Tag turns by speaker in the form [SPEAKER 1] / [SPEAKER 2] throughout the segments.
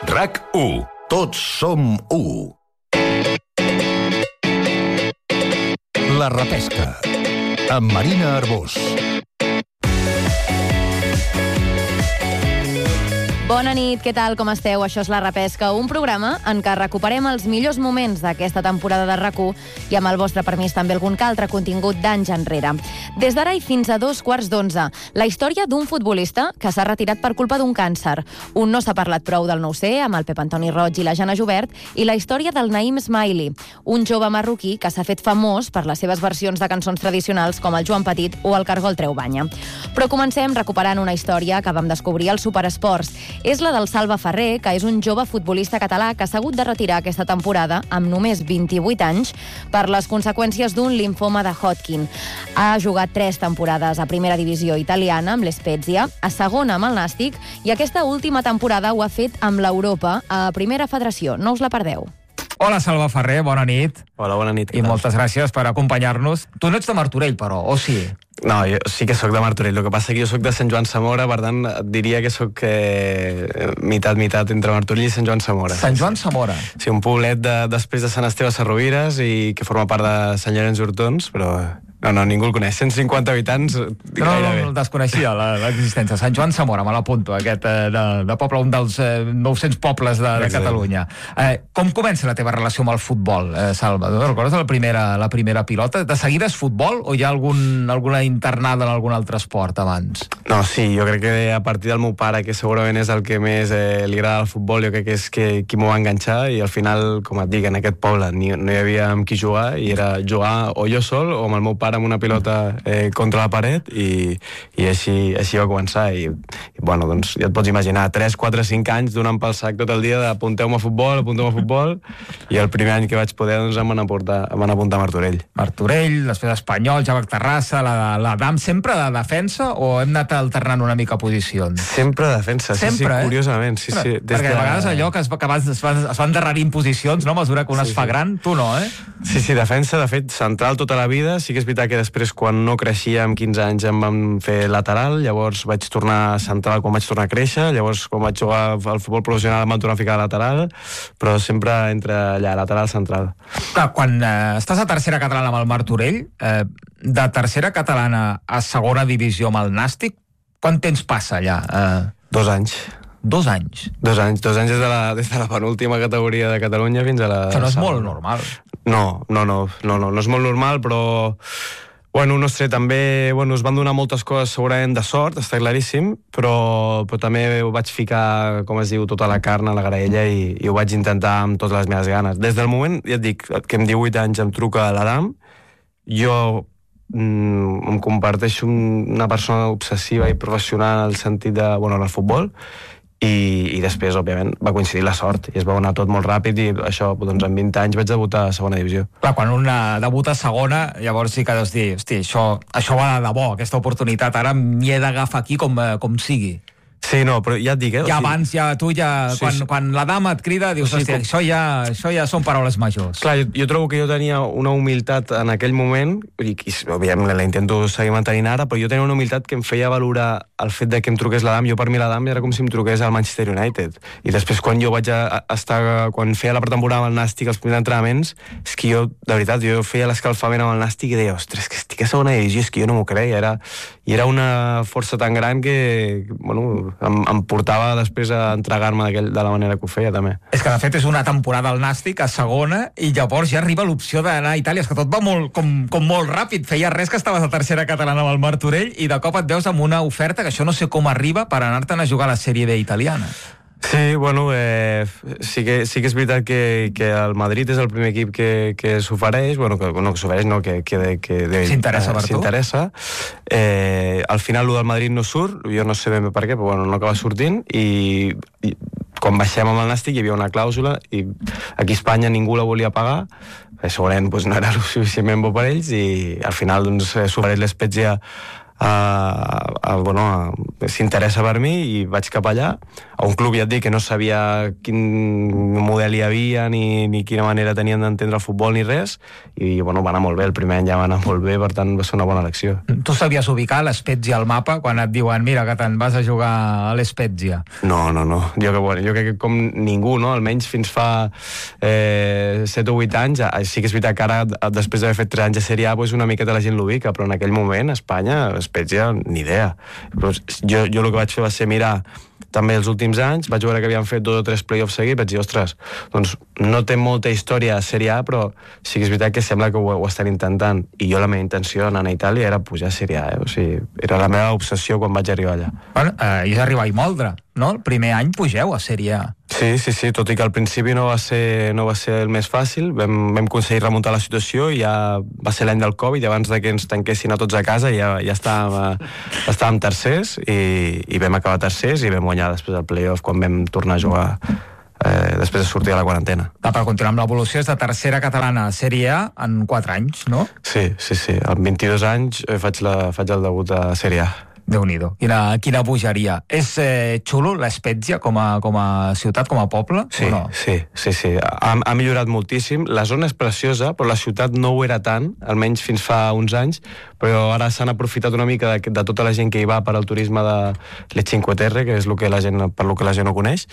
[SPEAKER 1] RAC1. Tots som u. La repesca. Amb Marina Arbós.
[SPEAKER 2] Bona nit, què tal, com esteu? Això és La Repesca, un programa en què recuperem els millors moments d'aquesta temporada de RAC1 i amb el vostre permís també algun altre contingut d'anys enrere. Des d'ara i fins a 11:15, la història d'un futbolista que s'ha retirat per culpa d'un càncer. Un no s'ha parlat prou del nou-sé, amb el Pep Antoni Roig i la Jana Jubert, i la història del Naïm Smaili, un jove marroquí que s'ha fet famós per les seves versions de cançons tradicionals com el Joan Petit o el Cargol Treu Banya. Però comencem recuperant una història que vam descobrir als Superesports. És la del Salva Ferrer, que és un jove futbolista català que s'ha hagut de retirar aquesta temporada amb només 28 anys per les conseqüències d'un limfoma de Hodgkin. Ha jugat 3 temporades a primera divisió italiana amb l'Spezia, a segona amb el Nàstic i aquesta última temporada ho ha fet amb l'Europa a primera federació. No us la perdeu.
[SPEAKER 3] Hola, Salva Ferrer, bona nit.
[SPEAKER 4] Hola, bona nit.
[SPEAKER 3] I moltes gràcies per acompanyar-nos. Tu no ets de Martorell, però, o sí?
[SPEAKER 4] No, jo sí que sóc de Martorell. El que passa que jo sóc de Sant Joan Samora, per tant, et diria que sóc mitat entre Martorell i Sant Joan Samora.
[SPEAKER 3] Sant Joan Samora?
[SPEAKER 4] Sí, un poblet després de Sant Esteve Sarrovires i que forma part de Sant Llorenç d'Hortons, però... No, ningú el coneix. 150 habitants, gairebé.
[SPEAKER 3] No, desconeixia l'existència. Sant Joan Samora, me l'apunto, aquest de poble, un dels 900 pobles de Catalunya. Com comença la teva relació amb el futbol, Salva? Recordes la primera pilota? De seguida és futbol o hi ha alguna internada en algun altre esport abans?
[SPEAKER 4] No, sí, jo crec que a partir del meu pare, que segurament és el que més li agrada el futbol, jo crec que és qui m'ho va enganxar, i al final, com et dic, en aquest poble no hi havia amb qui jugar, i era jugar o jo sol o amb el meu pare amb una pilota contra la paret, i així va començar. I bueno, doncs ja et pots imaginar, 3, 4, 5 anys donant pel sac tot el dia d'apunteu-me a futbol, i el primer any que vaig poder doncs em van apuntar a Martorell.
[SPEAKER 3] Martorell, després Espanyol, Javac Terrassa, la DAM, sempre de defensa o hem anat alternant una mica posicions?
[SPEAKER 4] Sempre de defensa,
[SPEAKER 3] sempre,
[SPEAKER 4] sí, curiosament. Sí, sí.
[SPEAKER 3] Perquè a vegades allò que es va endarrerint posicions, no? A mesura que un es fa gran, tu no, eh?
[SPEAKER 4] Sí, defensa, de fet, central tota la vida. Sí que és veritat que després, quan no creixia, amb 15 anys em van fer lateral, llavors vaig tornar a central quan vaig tornar a créixer, llavors quan vaig jugar al futbol professional em van tornar a ficar a lateral, però sempre entre allà, lateral, central.
[SPEAKER 3] Clar, quan estàs a tercera catalana amb el Martorell, de tercera catalana a segona divisió amb el Nàstic, quant temps passa allà?
[SPEAKER 4] 2 anys.
[SPEAKER 3] 2 anys?
[SPEAKER 4] 2 anys des de la penúltima categoria de Catalunya fins a la...
[SPEAKER 3] Que no és molt normal.
[SPEAKER 4] No és molt normal, però bueno, no sé, també es van donar moltes coses segurament de sort, està claríssim, però també ho vaig ficar, com es diu, tota la carn a la graella i ho vaig intentar amb totes les meves ganes. Des del moment, ja et dic, que amb 18 anys em truca l'Adam, jo em comparteixo una persona obsessiva i professional en el sentit de, en el futbol, i després, òbviament, va coincidir la sort i es va donar tot molt ràpid i això, doncs en 20 anys vaig debutar a segona divisió.
[SPEAKER 3] Clar, quan un debuta a segona, llavors sí que deus dir, hosti, això va de debò, aquesta oportunitat, ara m'hi he d'agafar aquí com sigui.
[SPEAKER 4] Sí, no, però ja et dic,
[SPEAKER 3] Ja abans, quan la dama et crida, dius, hòstia, això ja són paraules majors.
[SPEAKER 4] Clar, jo trobo que jo tenia una humilitat en aquell moment, i òbviament la intento seguir mantenint ara, però jo tenia una humilitat que em feia valorar el fet de que em truqués l'Adam. Jo per mi l'Adam era com si em truqués al Manchester United. I després quan jo vaig estar, quan feia la pretemporada amb el Nàstic, els primers entrenaments, és que jo, de veritat, jo feia l'escalfament amb el Nàstic i deia, ostres, que estic a segona divisió, és que jo no m'ho creia. I era una força tan gran que, em portava després a entregar-me de la manera que ho feia, també.
[SPEAKER 3] És que, de fet, és una temporada al Nàstic a segona i llavors ja arriba l'opció d'anar a Itàlia. És que tot va com molt ràpid. Feia res que estaves a tercera catalana amb el Martorell i de cop et veus amb una oferta que això no sé com arriba per anar-te'n a jugar a la Sèrie B italiana.
[SPEAKER 4] Sí, sí que és veritat que el Madrid és el primer equip que s'ofereix, que
[SPEAKER 3] s'interessa per tu.
[SPEAKER 4] S'interessa. Al final, el del Madrid no surt, jo no sé ben bé per què, però no acaba sortint, i quan baixem amb el Nàstic hi havia una clàusula, i aquí a Espanya ningú la volia pagar, segurament no era suficientment bo per ells, i al final s'ofereix l'Spezia s'interessa per mi i vaig cap allà. a un club, ja et dic, que no sabia quin model hi havia ni quina manera tenien d'entendre el futbol ni res, i bueno, va anar molt bé, el primer any ja va anar molt bé, per tant va ser una bona elecció.
[SPEAKER 3] Tu sabies ubicar l'Spezia al mapa quan et diuen mira que te'n vas a jugar a l'Spezia?
[SPEAKER 4] No. Jo crec que com ningú, no? Almenys fins fa 7 o 8 anys, sí que és veritat que ara, després d'haver fet 3 anys de Sèrie A, doncs una miqueta la gent l'ubica, però en aquell moment, a Espanya, Spezia, ni idea. Però jo el que vaig fer va ser mirar també els últims anys, vaig veure que havien fet 2 o 3 play-offs seguits, vaig dir, ostres, doncs no té molta història a Sèrie A, però sí que és veritat que sembla que ho estan intentant, i jo la meva intenció en anar a Itàlia era pujar a Sèrie A, o sigui, era la meva obsessió quan vaig arribar allà.
[SPEAKER 3] Bueno, i és arribar a moldre, no? El primer any pugeu a Sèrie A.
[SPEAKER 4] Sí, tot i que al principi no va ser el més fàcil, vam aconseguir remuntar la situació, i ja va ser l'any del Covid, i abans que ens tanquessin a tots a casa ja estàvem tercers, i vam acabar tercers, i vam guanyar després del play-off quan vam tornar a jugar després de sortir de la quarantena.
[SPEAKER 3] Per continuar amb l'evolució, és de tercera catalana a Sèrie A en 4 anys, no?
[SPEAKER 4] Sí, amb 22 anys faig el debut a Sèrie A.
[SPEAKER 3] Déu-n'hi-do. Quina bogeria. És xulo l'Spezia com a ciutat, com a poble?
[SPEAKER 4] Sí,
[SPEAKER 3] o no?
[SPEAKER 4] Sí. Ha millorat moltíssim. La zona és preciosa, però la ciutat no ho era tant, almenys fins fa uns anys, però ara s'han aprofitat una mica de tota la gent que hi va per al turisme de les Cinque Terre, que és per lo que la gent ho coneix,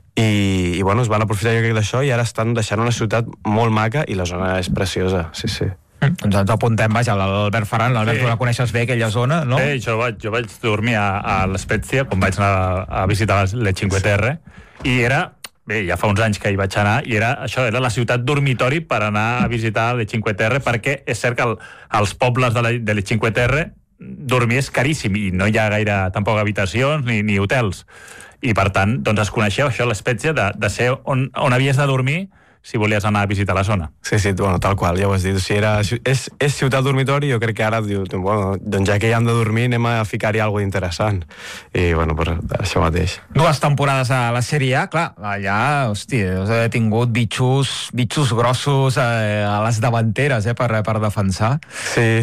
[SPEAKER 4] i bueno, es van aprofitar jo crec d'això, i ara estan deixant una ciutat molt maca, i la zona és preciosa, sí.
[SPEAKER 3] Doncs ens apuntem, vaja, l'Albert Ferran, l'Albert, tu la coneixes bé, aquella zona, no?
[SPEAKER 5] Sí, jo vaig dormir a l'Spezia quan vaig anar a visitar les Cinque Terre, i era, bé, ja fa uns anys que hi vaig anar, i era la ciutat dormitori per anar a visitar les Cinque Terre, perquè és cert que als pobles de les Cinque Terre dormir és caríssim, i no hi ha gaire tampoc habitacions ni hotels, i per tant, doncs es coneixeu això, l'Spezia, de ser on havies de dormir si volies anar a visitar la zona.
[SPEAKER 4] Sí, bueno, tal qual, ja ho has dit. O sigui, és ciutat dormitori, jo crec que ara diu, bueno, doncs ja que hi hem de dormir, anem a ficar-hi alguna interessant. I, bueno, pues, això mateix.
[SPEAKER 3] 2 temporades a la Sèrie A, clar, allà, hòstia, us he tingut bitxos grossos a les davanteres, per defensar.
[SPEAKER 4] Sí,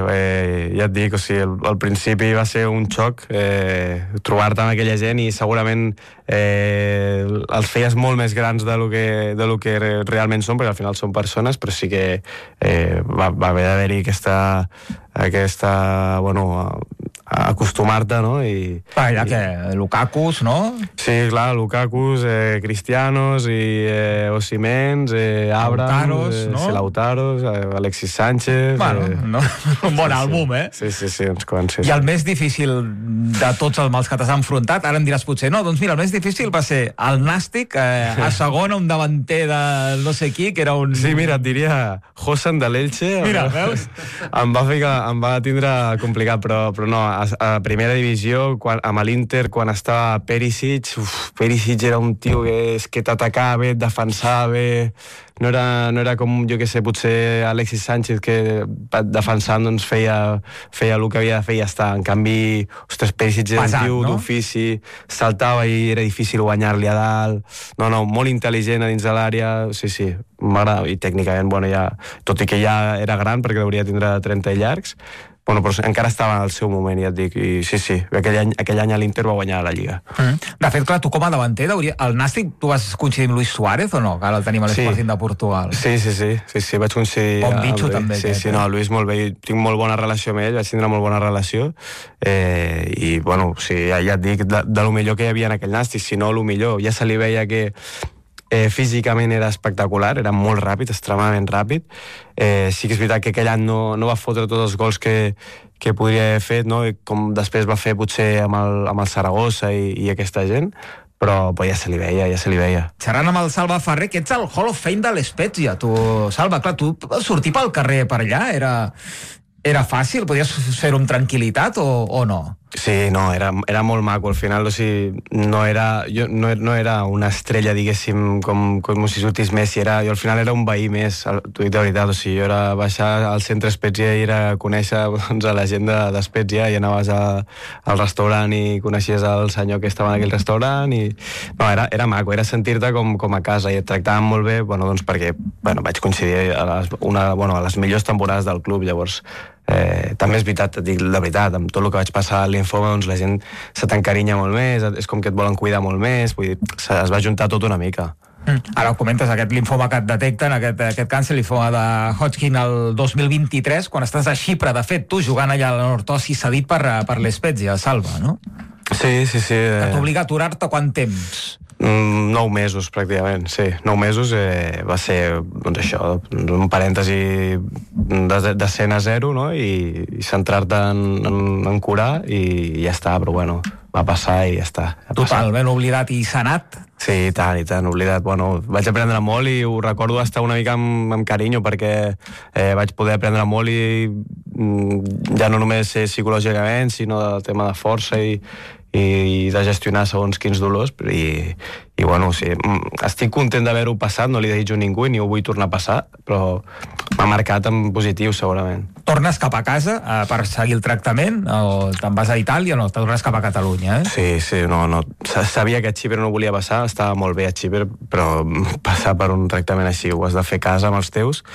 [SPEAKER 4] ja et dic, o sigui, al principi va ser un xoc trobar-te amb aquella gent, i segurament els feies molt més grans de lo que realment són, perquè al final són persones, però sí que va haver d'haver-hi aquesta bueno, acostumar-te, no?
[SPEAKER 3] Allà que Lukakus, no?
[SPEAKER 4] Sí, clar, Lukakus, Cristianos, Osimens, Abrams,
[SPEAKER 3] no?
[SPEAKER 4] Lautaros, Alexis Sánchez...
[SPEAKER 3] Bueno, un bon àlbum, eh?
[SPEAKER 4] Sí, uns quants.
[SPEAKER 3] I el més difícil de tots els mals que t'has enfrontat, ara em diràs potser, no, doncs mira, el més difícil va ser el Nàstic, a segona, un davanter de no sé qui, que era un...
[SPEAKER 4] Sí, mira, et diria Josan de l'Elche.
[SPEAKER 3] Mira, veus?
[SPEAKER 4] Em va tindre complicat, però no, a primera divisió, amb l'Inter, quan estava Perisic, Perisic era un tio que t'atacava bé, et defensava bé, no era com, jo què sé, potser Alexis Sánchez, que defensant doncs feia el que havia de fer i ja està. En canvi, ostres, Perisic era un tio d'ofici, saltava i era difícil guanyar-li a dalt. No, molt intel·ligent a dins de l'àrea, sí, m'agrada. I tècnicament, bueno, ja, tot i que ja era gran, perquè hauria de tindre 30 i llargs, bueno, però encara estava al seu moment, ja et dic, i sí, aquell any a l'Inter va guanyar la Lliga.
[SPEAKER 3] De fet, clar, tu com a davanter, el Nàstic, tu vas coincidir amb Luis Suárez o no? Que ara el tenim a l'Sporting de Portugal.
[SPEAKER 4] Sí, vaig coincidir...
[SPEAKER 3] Bon bitxo, també.
[SPEAKER 4] Sí, no, Luis molt bé, tinc molt bona relació amb ell, vaig tindre molt bona relació, i, bueno, sí, ja et dic, de lo millor que hi havia en aquell Nàstic, si no, lo millor, ja se li veia que físicament era espectacular, era molt ràpid, extremadament ràpid. Sí que és veritat que aquell any no va fotre tots els gols que podria haver fet, no? Com després va fer potser amb el Saragossa i aquesta gent, però ja se li veia.
[SPEAKER 3] Xerrant amb el Salva Ferrer, que ets el Hall of Fame de l'Spezia, tu, Salva, clar, tu sortir pel carrer per allà era fàcil? Podies fer-ho amb tranquil·litat o no?
[SPEAKER 4] Sí, no, era molt maco, al final, o sigui, no era una estrella, diguéssim, com si sortís Messi, jo al final era un veí més, t'ho dic de veritat, o sigui, jo era baixar al centre Spezia i era conèixer doncs, a la gent d'Spezia, i anaves al restaurant i coneixies el senyor que estava en aquell restaurant, i no, era maco, era sentir-te com a casa, i et tractaven molt bé, bueno, doncs perquè vaig coincidir a les millors temporades del club, llavors també és veritat, et dic la veritat, amb tot el que vaig passar al linfoma, doncs la gent se t'encarinya molt més, és com que et volen cuidar molt més, vull dir, es va juntar tot una mica.
[SPEAKER 3] Ara ho comentes, aquest linfoma que et detecten, aquest càncer, linfoma de Hodgkin el 2023, quan estàs a Xipre, de fet, tu jugant allà a la Nortosi cedit per l'Spezia, Salva, no?
[SPEAKER 4] Sí.
[SPEAKER 3] Que t'obliga a aturar-te quant temps?
[SPEAKER 4] 9 mesos, pràcticament, sí. 9 mesos va ser, doncs això, un parèntesi de 100 a 0, no? I centrar-te en curar i ja està, però bueno, va passar i ja està.
[SPEAKER 3] Totalment oblidat i sanat?
[SPEAKER 4] Sí, i tant, oblidat. Bueno, vaig aprendre molt i ho recordo estar una mica amb carinyo perquè vaig poder aprendre molt i ja no només psicològicament, sinó del tema de força i de gestionar segons quins dolors i bueno, sí, estic content d'haver-ho passat, no li desitjo a ningú i ni ho vull tornar a passar, però m'ha marcat en positiu segurament.
[SPEAKER 3] Tornes cap a casa per seguir el tractament o te'n vas a Itàlia o no? Tornes cap a Catalunya,
[SPEAKER 4] Sí, no. Sabia que a Xipre no volia passar, estava molt bé a Xipre, però passar per un tractament així ho has de fer a casa amb els teus